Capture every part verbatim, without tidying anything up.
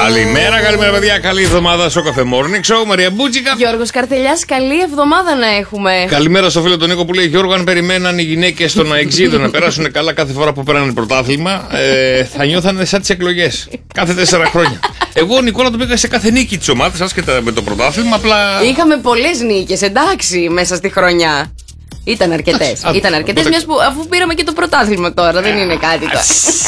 Καλημέρα, καλημέρα, παιδιά. Καλή εβδομάδα στο Cafe Morning Show. Μαρία Μπούτσικα. Γιώργος Καρτελιάς, καλή εβδομάδα να έχουμε. Καλημέρα στο φίλο τον Νίκο που λέει: Γιώργο, αν περιμέναν οι γυναίκες στον Αεξίδο να περάσουν καλά κάθε φορά που πέρανε πρωτάθλημα, ε, θα νιώθανε σαν τις εκλογές. Κάθε τέσσερα χρόνια. Εγώ, Νικόλα, το πήγα σε κάθε νίκη της ομάδας, άσχετα με το πρωτάθλημα. Απλά. Είχαμε πολλές νίκες, εντάξει, μέσα στη χρονιά. Ήταν αρκετές. Ήταν αρκετές, μιας που αφού πήραμε και το πρωτάθλημα τώρα, δεν είναι κάτι τώρα.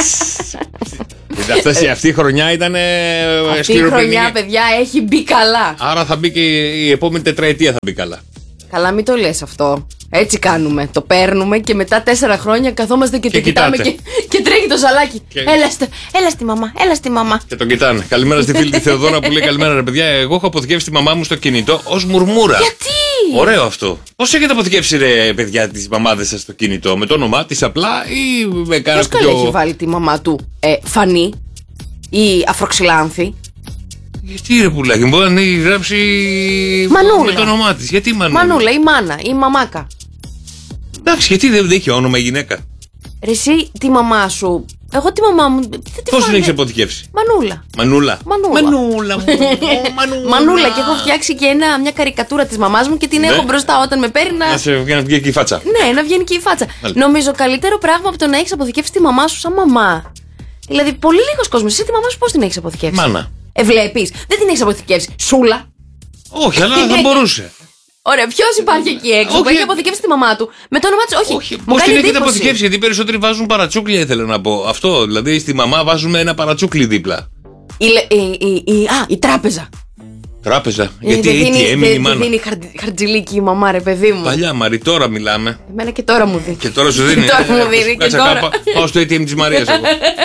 Αυτή, αυτή η χρονιά ήταν. Αυτή η χρονιά, παιδιά, έχει μπει καλά. Άρα θα μπει και η επόμενη τετραετία θα μπει καλά. Καλά, μην το λες αυτό. Έτσι κάνουμε. Το παίρνουμε και μετά τέσσερα χρόνια καθόμαστε και, και το κοιτάμε και, και τρέχει το ζαλάκι. Και... Έλα, στο, έλα στη μαμά, έλα στη μαμά. Και τον κοιτάνε. Καλημέρα στη φίλη τη Θεοδόρα που λέει: Καλημέρα, ρε παιδιά. Εγώ έχω αποθηκεύσει τη μαμά μου στο κινητό ως μουρμούρα. Γιατί? Ωραίο αυτό. Πώς έχετε αποθηκεύσει, ρε παιδιά, τις μαμάδες σας στο κινητό? Με το όνομά της απλά ή με κάποιο. Ποιος καλά έχει βάλει τη μαμά του? Ε, Φανή ή Αφροξυλάνθη? Γιατί ρε πουλάκι, μπορεί να έχει γράψει Μανούλα. Με το όνομά της. Γιατί Μανούλα? Μανούλα ή Μάνα ή Μαμάκα. Εντάξει, γιατί δεν έχει όνομα η γυναίκα? Ρε εσύ, τη μαμά σου. Εγώ τη μαμά μου. Πώς την έχεις αποθηκεύσει? Μανούλα. Μανούλα. Μανούλα. Μανούλα. μου, μανούλα. Μανούλα. Και έχω φτιάξει και ένα, μια καρικατούρα της μαμάς μου και την ναι. έχω μπροστά όταν με παίρνει να. Να σε να βγει και η φάτσα. Ναι, να βγαίνει και η φάτσα. Μάλιστα. Νομίζω καλύτερο πράγμα από το να έχεις αποθηκεύσει τη μαμά σου σαν μαμά. Δηλαδή, πολύ λίγος κόσμος. Εσύ τη μαμά σου πώς την έχεις αποθηκεύσει? Μάνα. Ε, βλέπεις, δεν την έχεις αποθηκεύσει. Σούλα. Όχι, αλλά θα μπορούσε. Ωραία, ποιος υπάρχει εκεί έξω όχι, που έχει αποθηκεύσει τη μαμά του με το όνομά της? Όχι, όχι. Πώς την έχετε αποθηκεύσει? Γιατί περισσότεροι βάζουν παρατσούκλια, ήθελα να πω. Αυτό, δηλαδή στη μαμά βάζουμε ένα παρατσούκλι δίπλα. Η, η, η, η, α, η τράπεζα. Τράπεζα, ε, γιατί έτσι έμεινε η μάνα. Δεν δίνει χαρτζηλίκι η μαμά, ρε παιδί μου. Παλιά, Μαρή, τώρα μιλάμε. Εμένα και τώρα μου δίνει. Και τώρα σου δίνει. τώρα μου δίνει. Και τώρα. Πάω στο έι τι εμ της Μαρίας εγώ.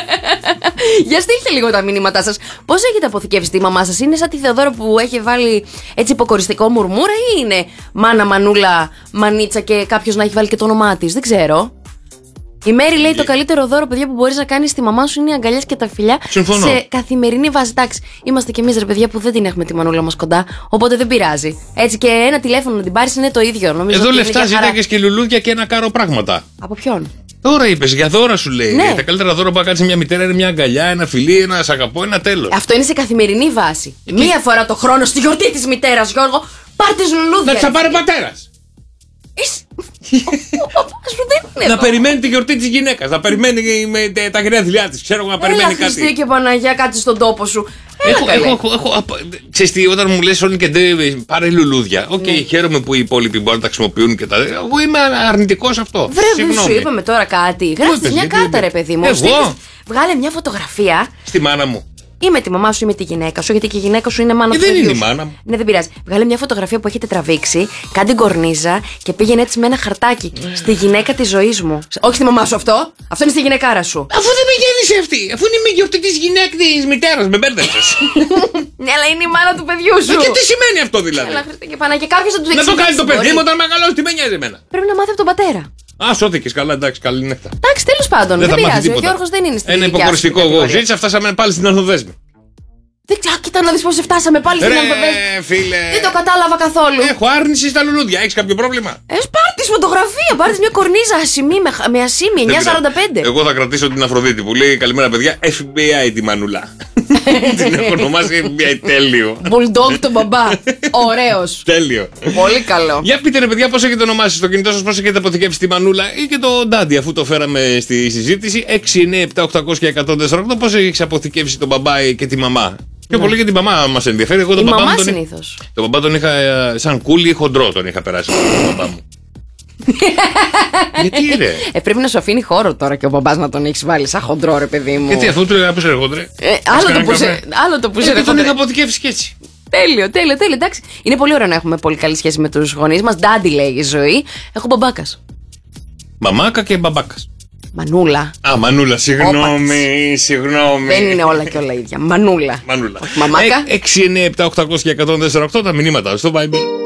Για στείλτε λίγο τα μηνύματά σας. Πώς έχετε αποθηκεύσει τη μαμά σας? Είναι σαν τη Θεοδόρα που έχει βάλει έτσι υποκοριστικό μουρμούρα, ή είναι Μάνα, Μανούλα, Μανίτσα και κάποιος να έχει βάλει και το όνομά της? Δεν ξέρω. Η Μέρη λέει: Το καλύτερο δώρο, παιδιά, που μπορείς να κάνεις στη μαμά σου είναι οι αγκαλιές και τα φιλιά. Συμφωνώ. Σε καθημερινή βάση. Εντάξει, είμαστε κι εμείς, ρε παιδιά, που δεν την έχουμε τη μανούλα μας κοντά, οπότε δεν πειράζει. Έτσι, και ένα τηλέφωνο να την πάρεις είναι το ίδιο. Νομίζω. Εδώ λεφτά ζήταγες και λουλούδια και ένα κάρο πράγματα. Από ποιον? Τώρα είπες, για δώρα σου λέει. Ναι. Τα καλύτερα δώρα που θα κάνει μια μητέρα είναι μια αγκαλιά, ένα φιλί, ένα σ' αγαπώ, ένα τέλος. Αυτό είναι σε καθημερινή βάση. Και... Μία φορά το χρόνο στη γιορτή της μητέρας, Γιώργο, πάρ' τις λουλούδια. Να τις πάρει ο πατέρας. Ο παπάς σου δεν είναι να εδώ. περιμένει τη γιορτή της γυναίκας, να περιμένει με τα γενέθλιά της. Ξέρω να περιμένει Έλα, κάτι. Χριστέ και Παναγιά, κάτσε στον τόπο σου. Έλα, Έχω, έχω, έχω, έχω, ξέρεις τι, όταν μου λες όλοι και δεν πάρε λουλούδια. Οκ, okay, ναι. Χαίρομαι που οι υπόλοιποι μπορούν να τα χρησιμοποιούν και τα. Εγώ είμαι αρνητικός αυτό. Βρε, δεν σου είπαμε τώρα κάτι. Γράψτε μια κάρτα, ρε παιδί μου. Εγώ. Βγάλε μια φωτογραφία. Στη μάνα μου. Ή με τη μαμά σου ή με τη γυναίκα σου, γιατί και η γυναίκα σου είναι μάνα ε, του. Δεν είναι η μάνα μου. Ναι, δεν πειράζει. Βγάλε μια φωτογραφία που έχετε τραβήξει, κάντε την κορνίζα και πήγαινε έτσι με ένα χαρτάκι στη γυναίκα της ζωής μου. Όχι στη μαμά σου αυτό. Αυτό είναι στη γυναικάρα σου. Αφού δεν με γέννησε αυτή. Αφού είναι η γιορτή της γυναίκας της μητέρας, με μπέρδεψες. Ναι, αλλά είναι η μάνα του παιδιού σου. Και τι σημαίνει αυτό δηλαδή? Έλα, Χριστέ και Παναγιά, κάποιος θα του εξηγήσει. Να το κάνει το παιδί μου όταν μεγαλώσει, τι με νοιάζει εμένα. Πρέπει να μάθει από τον πατέρα. Α, σώθηκες καλά, εντάξει, καλή νύχτα. Εντάξει, τέλος πάντων, δεν, δεν πειράζει. Ο Γιώργος δεν είναι στην ένα υποκοριστικό εγώ ζήτησα, φτάσαμε πάλι στην Ανθοδέσμη. Δεν ξέρω, κοίτα να δεις πώς φτάσαμε πάλι στην Ανθοδέσμη. Φίλε. Δεν το κατάλαβα καθόλου. Έχω άρνηση στα λουλούδια. Έχεις κάποιο πρόβλημα? Ε, πάρ' της φωτογραφία. Πάρ' της μια κορνίζα ασημή με, με ασήμι εννιά σαράντα πέντε. Εγώ θα κρατήσω την Αφροδίτη που λέει: Καλημέρα, παιδιά. εφ μπι άι τη μανούλα. Την έχω ονομάσει εφ μπι άι. Τέλειο. Bulldog τον μπαμπά. Ωραίος. Τέλειο. Πολύ καλό. Για πείτε, ρε παιδιά, πώς έχετε ονομάσει στο κινητό σας, πώς έχετε αποθηκεύσει τη μανούλα ή και το ντάντι, αφού το φέραμε στη συζήτηση. έξι εννιά επτά οκτακόσια εκατόν τέσσερα οκτώ. Πώς έχεις αποθηκεύσει τον μπαμπά και τη μαμά? Πιο ναι. πολύ για την μαμά μας ενδιαφέρει. Εγώ τον η μπαμπά μαμά τον συνήθως. Τον μπαμπά τον είχα σαν κούλι χοντρό, τον είχα περάσει τον μπαμπά μου. Γιατί ρε? Ε, πρέπει να σου αφήνει χώρο τώρα και ο μπαμπάς να τον έχεις βάλει σαν χοντρό, ρε παιδί μου. Γιατί αφού του λέγα πως ερχόντρε. Άλλο το που σε ερχόντρε. Τον είχα αποθηκεύσει και έτσι. Τέλειο, τέλειο, τέλειο. Εντάξει. Είναι πολύ ωραίο να έχουμε πολύ καλή σχέση με τους γονείς μας. Ντάντι λέει η ζωή. Έχω μπαμπάκας. Μαμάκα και μπαμπάκας. Μανούλα. Α, Μανούλα, συγγνώμη, συγγνώμη. Δεν είναι όλα και όλα ίδια. Μανούλα. Μανούλα. Μαμάκα. έξι εννιά επτά οκτακόσια εκατόν τέσσερα οκτώ τα μηνύματα στο Viber.